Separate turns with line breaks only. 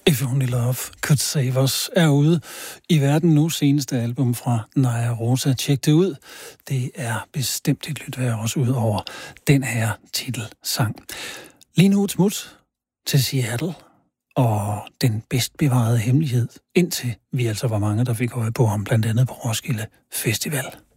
If Only Love Could Save Us er ude i verden nu. Seneste album fra Naya Rosa. Tjek det ud. Det er bestemt et lyt værd også ud over den her titelsang. Lige nu et smut til Seattle og den bedst bevarede hemmelighed, indtil vi altså var mange, der fik øje på ham, blandt andet på Roskilde Festival.